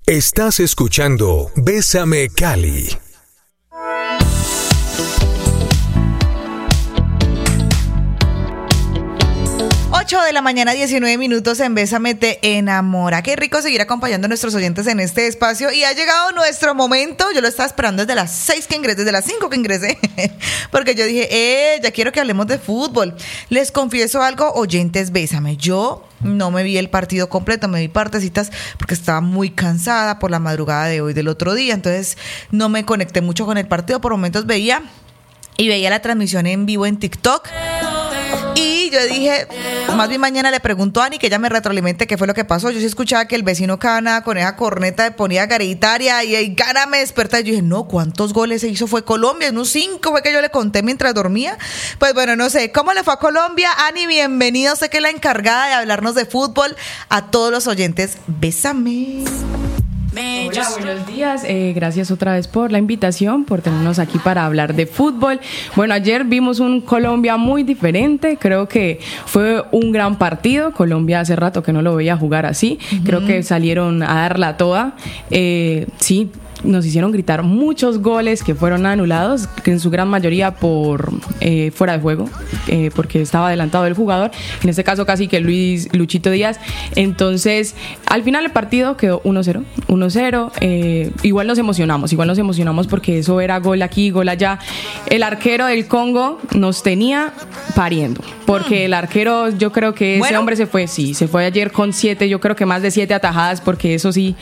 Estás escuchando Bésame Cali. De la mañana, 19 minutos en Bésame Te Enamora. Qué rico seguir acompañando a nuestros oyentes en este espacio. Y ha llegado nuestro momento. Yo lo estaba esperando desde las 6 que ingresé, desde las 5 que ingresé. Porque yo dije, ya quiero que hablemos de fútbol. Les confieso algo, oyentes, Bésame. Yo no me vi el partido completo, me vi partecitas porque estaba muy cansada por la madrugada de hoy, del otro día. Entonces no me conecté mucho con el partido. Por momentos veía la transmisión en vivo en TikTok. Y yo dije, más bien mañana le pregunto a Ani que ella me retroalimente qué fue lo que pasó. Yo sí escuchaba que el vecino Cana con esa corneta ponía a Garitaria y Cana me despertaba. Y yo dije, no, ¿cuántos goles se hizo? Fue Colombia, unos 5 fue que yo le conté mientras dormía. Pues bueno, no sé, ¿cómo le fue a Colombia? Ani, bienvenida, sé que es la encargada de hablarnos de fútbol. A todos los oyentes, bésame. Hola, buenos días. Gracias otra vez por la invitación, por tenernos aquí para hablar de fútbol. Bueno, ayer vimos un Colombia muy diferente. Creo que fue un gran partido. Colombia hace rato que no lo veía jugar así. Creo que salieron a darla toda. Sí, nos hicieron gritar muchos goles que fueron anulados, que en su gran mayoría por fuera de juego, porque estaba adelantado el jugador, en este caso casi que Luchito Díaz. Entonces, al final el partido quedó 1-0. Igual nos emocionamos porque eso era gol aquí, gol allá. El arquero del Congo nos tenía pariendo, porque el arquero, yo creo que ese hombre se fue ayer con 7, yo creo que más de 7 atajadas, porque eso sí,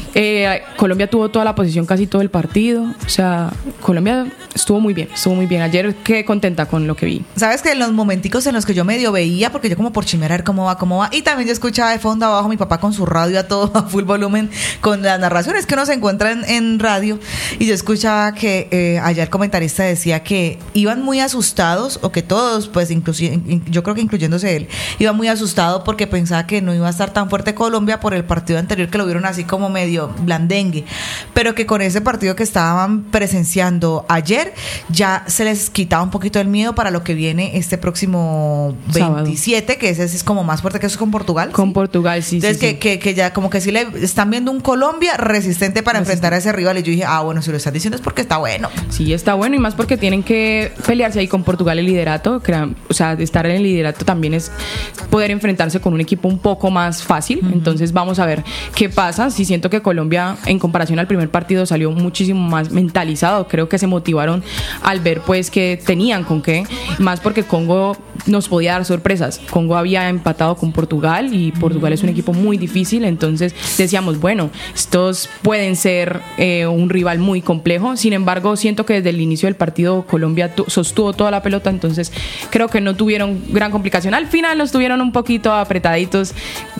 Colombia tuvo toda la posición casi todo el partido. O sea, Colombia estuvo muy bien. Ayer quedé contenta con lo que vi. Sabes que en los momenticos en los que yo medio veía, porque yo como por chimear a ver cómo va, y también yo escuchaba de fondo abajo a mi papá con su radio a todo a full volumen, con las narraciones que uno se encuentra en radio, y yo escuchaba que allá el comentarista decía que iban muy asustados, o que todos, pues yo creo que incluyéndose él, iba muy asustado porque pensaba que no iba a estar tan fuerte Colombia por el partido anterior, que lo vieron así como medio blandengue, pero que con ese partido que estaban presenciando ayer ya se les quitaba un poquito el miedo para lo que viene este próximo 27, sábado. Que ese es como más fuerte, que eso es con Portugal. Con Portugal, sí. Entonces sí. Que ya como que sí le están viendo un Colombia resistente para enfrentar a ese rival, y yo dije, bueno, si lo estás diciendo es porque está bueno. Sí, está bueno, y más porque tienen que pelearse ahí con Portugal el liderato. O sea, estar en el liderato también es poder enfrentarse con un equipo un poco más fácil. Entonces vamos a ver qué pasa. Sí, siento que Colombia, en comparación al primer partido, salió muchísimo más mentalizado. Creo que se motivaron al ver pues que tenían con qué, más porque Congo nos podía dar sorpresas. Congo había empatado con Portugal, y Portugal es un equipo muy difícil. Entonces decíamos, bueno, estos pueden ser un rival muy complejo. Sin embargo, siento que desde el inicio del partido Colombia sostuvo toda la pelota, entonces creo que no tuvieron gran complicación. Al final nos tuvieron un poquito apretaditos.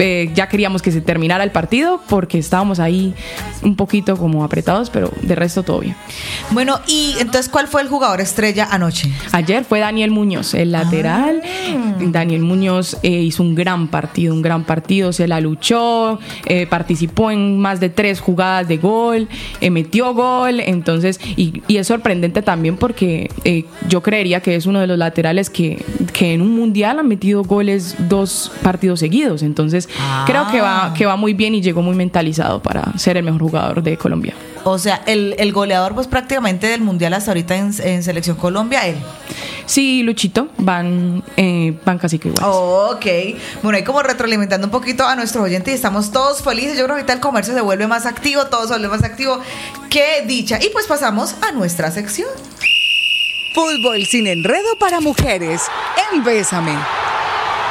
Ya queríamos que se terminara el partido porque estábamos ahí un poquito como apretados, pero de resto todo bien. Bueno, y entonces, ¿cuál fue el jugador estrella anoche? Ayer fue Daniel Muñoz, el lateral. Daniel Muñoz hizo un gran partido, se la luchó, participó en más de 3 jugadas de gol, metió gol. Entonces, y es sorprendente también porque yo creería que es uno de los laterales que en un mundial han metido goles 2 partidos seguidos. Entonces creo que va muy bien y llegó muy mentalizado para ser el mejor jugador de Colombia. O sea, el goleador pues prácticamente del mundial hasta ahorita en Selección Colombia, él. Sí, Luchito, van casi que iguales. Ok, bueno, ahí como retroalimentando un poquito a nuestros oyentes, y estamos todos felices. Yo creo que ahorita el comercio se vuelve más activo, todo se vuelve más activo. ¡Qué dicha! Y pues pasamos a nuestra sección. Fútbol sin enredo para mujeres en Bésame.